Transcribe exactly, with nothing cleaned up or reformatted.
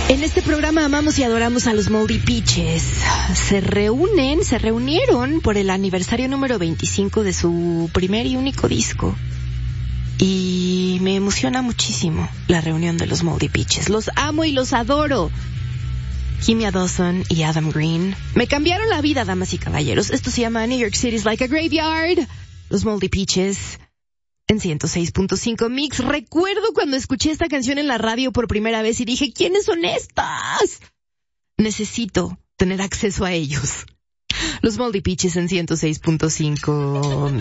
En este programa amamos y adoramos a los Moldy Peaches. Se reúnen, se reunieron por el aniversario número veinticinco de su primer y único disco. Y me emociona muchísimo la reunión de los Moldy Peaches. Los amo y los adoro. Kimya Dawson y Adam Green me cambiaron la vida, damas y caballeros. Esto se llama New York City's Like a Graveyard. Los Moldy Peaches en ciento seis punto cinco Mix. Recuerdo cuando escuché esta canción en la radio por primera vez y dije, ¿quiénes son estas? Necesito tener acceso a ellos. Los Moldy Peaches en ciento seis punto cinco